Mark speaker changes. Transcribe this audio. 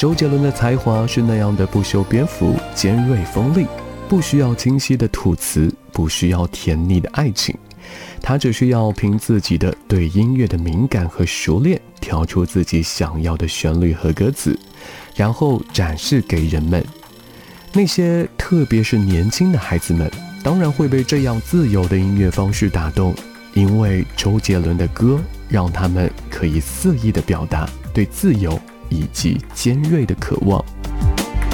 Speaker 1: 周杰伦的才华是那样的不修边幅、尖锐锋利，不需要清晰的吐词，不需要甜腻的爱情，他只需要凭自己的对音乐的敏感和熟练，挑出自己想要的旋律和歌词，然后展示给人们。那些特别是年轻的孩子们，当然会被这样自由的音乐方式打动，因为周杰伦的歌让他们可以肆意地表达对自由以及尖锐的渴望。